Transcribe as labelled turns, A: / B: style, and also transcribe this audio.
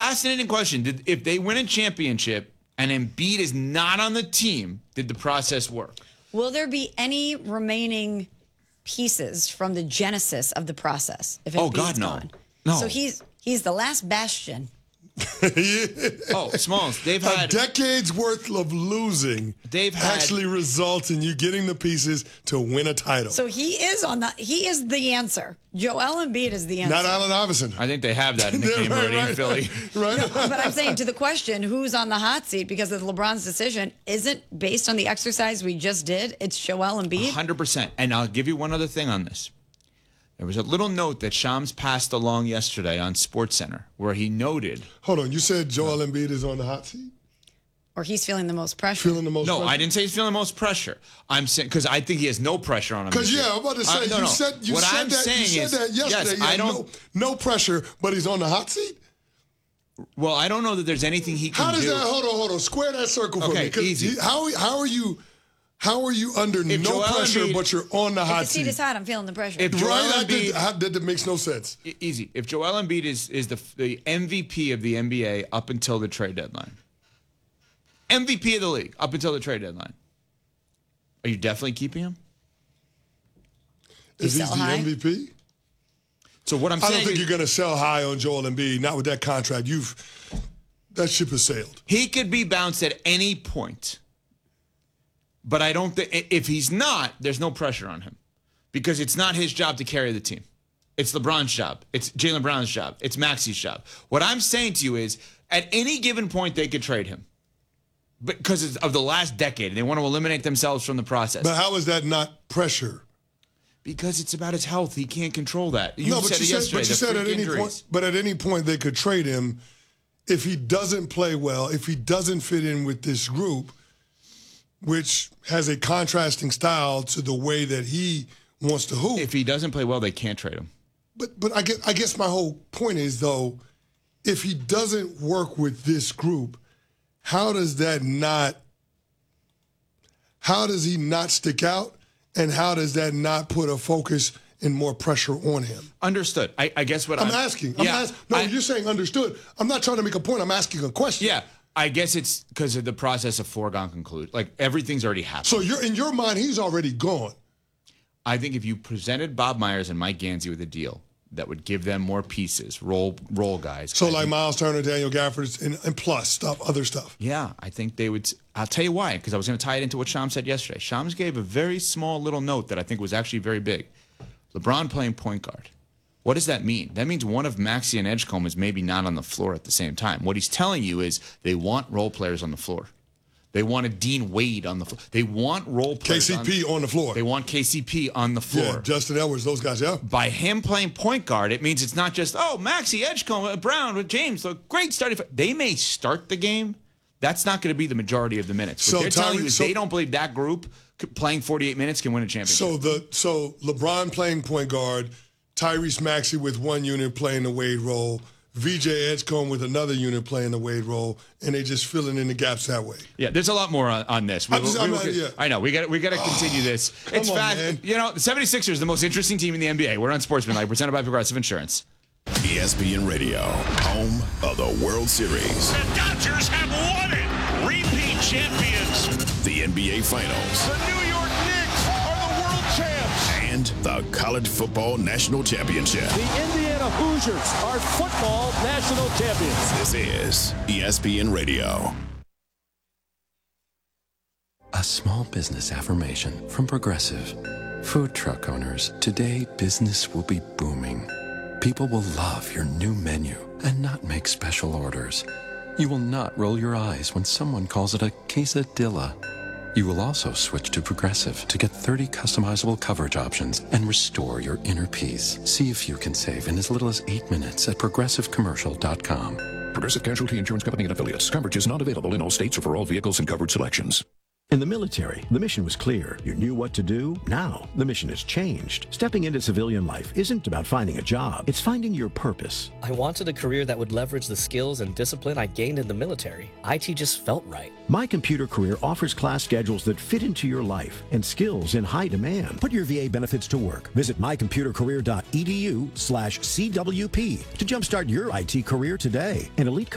A: fascinating question. If they win a championship and Embiid is not on the team, did the process work?
B: Will there be any remaining pieces from the genesis of the process if Embiid's
A: God, no.
B: gone?
A: No.
B: So he's the last bastion.
A: Smalls, they've had
C: a decade's worth of losing. Actually results in you getting the pieces to win a title.
B: So he is the answer. Joel Embiid is the answer.
C: Not Allen Iverson.
A: I think they have that in the game already in Philly.
C: Right.
B: No, but I'm saying to the question, who's on the hot seat because of LeBron's decision, isn't based on the exercise we just did. It's Joel Embiid.
A: 100%. And I'll give you one other thing on this. There was a little note that Shams passed along yesterday on SportsCenter where he noted.
C: Hold on, you said Joel Embiid is on the hot seat?
B: Or he's feeling the most pressure.
A: No, I didn't say he's feeling the most pressure. I'm saying because I think he has no pressure on him.
C: Because I'm about to say you said that yesterday.
A: Yes, I don't
C: no pressure, but he's on the hot seat.
A: Well, I don't know that there's anything he can do.
C: How does that? Hold on. Square that circle for me.
A: Okay, easy.
C: How are you under no pressure, but you're on the hot seat?
B: If the seat is hot, I'm feeling the pressure.
C: That makes no sense.
A: Easy. If Joel Embiid is the MVP of the NBA up until the trade deadline, MVP of the league up until the trade deadline, are you definitely keeping him?
C: Is he the MVP?
A: So what I'm saying,
C: I don't think you're going to sell high on Joel Embiid. Not with that contract. That ship has sailed.
A: He could be bounced at any point. But I don't think if he's not, there's no pressure on him because it's not his job to carry the team. It's LeBron's job. It's Jaylen Brown's job. It's Maxi's job. What I'm saying to you is at any given point, they could trade him because of the last decade. They want to eliminate themselves from the process.
C: But how is that not pressure?
A: Because it's about his health. He can't control that.
C: You said at any point they could trade him if he doesn't play well, if he doesn't fit in with this group, which has a contrasting style to the way that he wants to hoop.
A: If he doesn't play well, they can't trade him.
C: But I guess my whole point is, though, if he doesn't work with this group, how does he not stick out, and how does that not put a focus and more pressure on him?
A: Understood. I guess what
C: I'm asking. You're saying understood. I'm not trying to make a point. I'm asking a question.
A: Yeah. I guess it's because of the process of foregone conclude. Like, everything's already happened.
C: So in your mind, he's already gone.
A: I think if you presented Bob Myers and Mike Gansey with a deal that would give them more pieces, role guys.
C: So like Miles Turner, Daniel Gafford, and plus other stuff.
A: Yeah, I think they would. I'll tell you why, because I was going to tie it into what Shams said yesterday. Shams gave a very small little note that I think was actually very big. LeBron playing point guard. What does that mean? That means one of Maxey and Edgecombe is maybe not on the floor at the same time. What he's telling you is they want role players on the floor. They want a Dean Wade on the floor. They want role players.
C: KCP on the floor.
A: They want KCP on the floor.
C: Yeah, Justin Edwards, those guys, yeah.
A: By him playing point guard, it means it's not just, Maxey, Edgecombe, Brown, with James, great starting. They may start the game. That's not going to be the majority of the minutes. What they're telling you is they don't believe that group playing 48 minutes can win a championship.
C: So LeBron playing point guard, Tyrese Maxey with one unit playing the Wade role, VJ Edgecombe with another unit playing the Wade role, and they just filling in the gaps that way.
A: Yeah, there's a lot more on this. I know. We got to continue this. It's fast. You know, the 76ers are the most interesting team in the NBA. We're on Sportsmanlike, presented by Progressive Insurance.
D: ESPN Radio, home of the World Series.
E: The Dodgers have won it. Repeat champions.
D: The NBA Finals.
E: The New York Knicks are the world champs.
D: And the College Football National Championship.
F: The Indiana Hoosiers are football national champions.
D: This is ESPN Radio.
G: A small business affirmation from Progressive. Food truck owners, today business will be booming. People will love your new menu and not make special orders. You will not roll your eyes when someone calls it a quesadilla. You will also switch to Progressive to get 30 customizable coverage options and restore your inner peace. See if you can save in as little as 8 minutes at progressivecommercial.com.
H: Progressive Casualty Insurance Company and Affiliates. Coverage is not available in all states or for all vehicles and covered selections.
I: In the military, the mission was clear. You knew what to do. Now, the mission has changed. Stepping into civilian life isn't about finding a job. It's finding your purpose.
J: I wanted a career that would leverage the skills and discipline I gained in the military. IT just felt right.
I: My Computer Career offers class schedules that fit into your life and skills in high demand. Put your VA benefits to work. Visit mycomputercareer.edu/CWP to jumpstart your IT career today. An elite